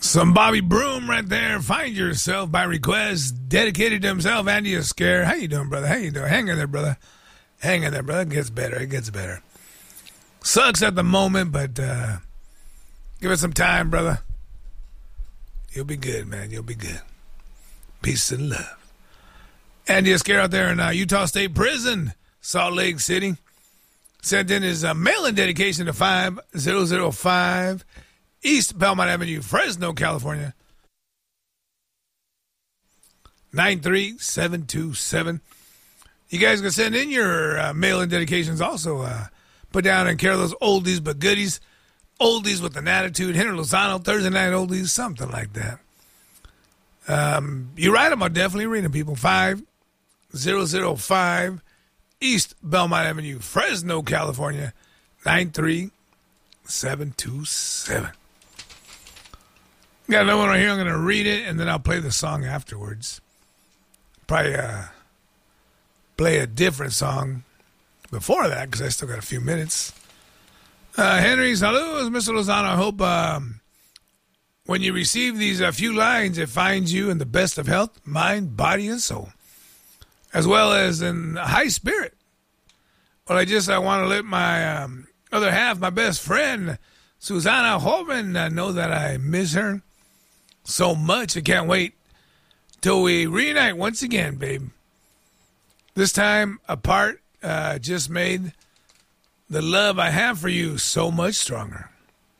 Some Bobby Broom right there. Find Yourself by request. Dedicated to himself, Andy Oscar. How you doing, brother? How you doing? Hang in there, brother. Hang in there, brother. It gets better. It gets better. Sucks at the moment, but give it some time, brother. You'll be good, man. You'll be good. Peace and love. Andy Oscar out there in Utah State Prison, Salt Lake City. Sent in his mail-in dedication to 5005 East Belmont Avenue, Fresno, California. 93727. You guys can send in your mail-in dedications also. Put down in care of those oldies but goodies. Oldies with an attitude. Henry Lozano, Thursday Night Oldies, something like that. You write them, I'll definitely read them, people. 5005 East Belmont Avenue, Fresno, California. 93727. Got another one right here. I'm going to read it, and then I'll play the song afterwards. Probably play a different song before that, because I still got a few minutes. Henry, saludos, Mr. Lozano. I hope when you receive these few lines, it finds you in the best of health, mind, body, and soul, as well as in high spirit. Well, I want to let my other half, my best friend, Susana Hoven, know that I miss her so much. I can't wait till we reunite once again, babe. This time apart just made the love I have for you so much stronger.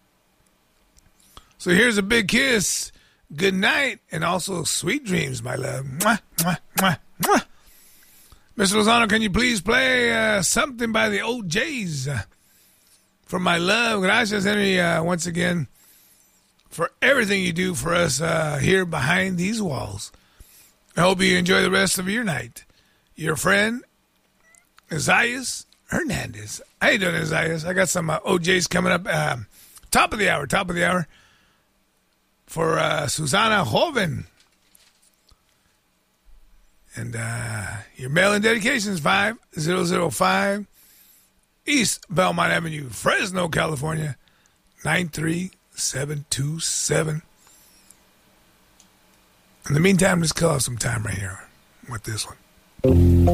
So here's a big kiss. Good night, and also sweet dreams, my love. Mwah, mwah, mwah, mwah. Mr. Lozano, can you please play something by the OJs for my love? Gracias, Henry, once again, for everything you do for us here behind these walls. I hope you enjoy the rest of your night. Your friend, Isaias Hernandez. How you doing, Isaias? I got some OJs coming up. Top of the hour. For Susana Hoven. And your mail-in dedications, 5005 East Belmont Avenue, Fresno, California, 93727. In the meantime, let's kill off some time right here with this one.